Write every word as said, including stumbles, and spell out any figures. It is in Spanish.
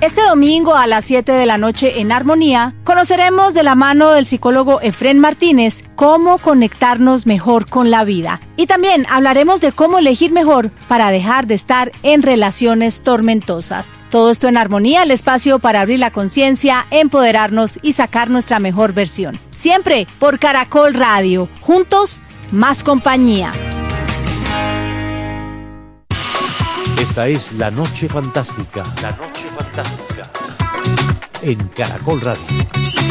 Este domingo a las siete de la noche en Armonía, conoceremos de la mano del psicólogo Efrén Martínez cómo conectarnos mejor con la vida. Y también hablaremos de cómo elegir mejor para dejar de estar en relaciones tormentosas. Todo esto en Armonía, el espacio para abrir la conciencia, empoderarnos y sacar nuestra mejor versión. Siempre por Caracol Radio. Juntos, más compañía. Esta es La Noche Fantástica. La Noche Fantástica. En Caracol Radio.